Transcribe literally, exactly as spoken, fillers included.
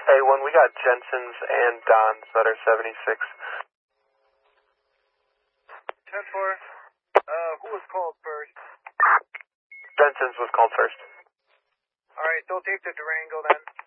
Hey, when we got Jensen's and Don's that are seventy-six. ten four. Uh, who was called first? Jensen's was called first. Alright, they'll take the Durango then.